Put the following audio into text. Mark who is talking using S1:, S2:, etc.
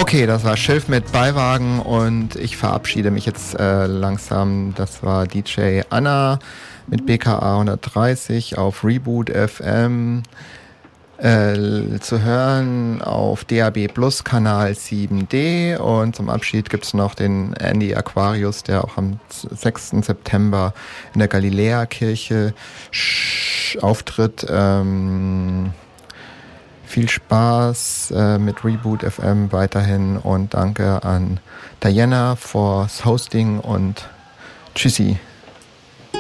S1: Okay, das war Schilf mit Beiwagen und ich verabschiede mich jetzt langsam. Das war DJ Anna mit BKA 130 auf Reboot FM. Zu hören auf DAB Plus Kanal 7D, und zum Abschied gibt es noch den Andy Aquarius, der auch am 6. September in der Galiläa-Kirche auftritt. Viel Spaß mit Reboot FM weiterhin und danke an Diana fürs Hosting und tschüssi.